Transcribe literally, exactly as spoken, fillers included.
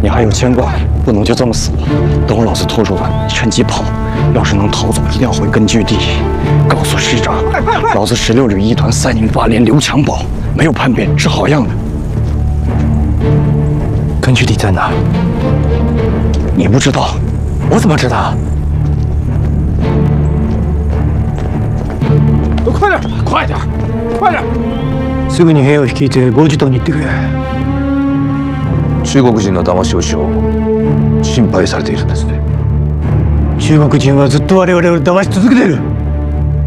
你还有牵挂，不能就这么死了。等我老子拖住了，趁机跑。要是能逃走，一定要回根据地，告诉师长，老子十六旅一团三营八连刘强宝没有叛变，是好样的。根据地在哪？你不知道，我怎么知道？ 快点，快点，快点！ すぐに兵を率いてゴジ島に行ってくれ。 中国人の騙しをしよう心配されているんですね。 中国人はずっと我々を騙し続けている。